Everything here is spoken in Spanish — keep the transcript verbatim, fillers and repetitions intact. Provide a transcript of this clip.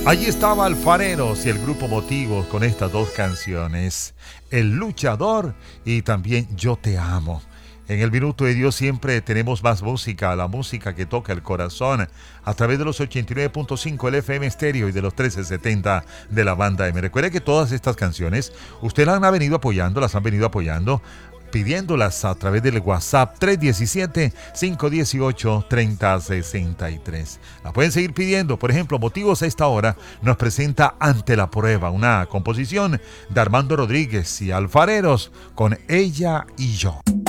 Allí estaba Alfareros y el grupo Motivos con estas dos canciones, El Luchador y también Yo Te Amo. En el Minuto de Dios siempre tenemos más música, la música que toca el corazón, a través de los ochenta y nueve punto cinco el F M estéreo y de los trece setenta de la banda M. Recuerde que todas estas canciones, usted las ha venido apoyando, las han venido apoyando, pidiéndolas a través del WhatsApp tres uno siete, cinco uno ocho, tres cero seis tres. La pueden seguir pidiendo. Por ejemplo, Motivos a esta hora nos presenta Ante la Prueba, una composición de Armando Rodríguez y Alfareros con Ella y Yo.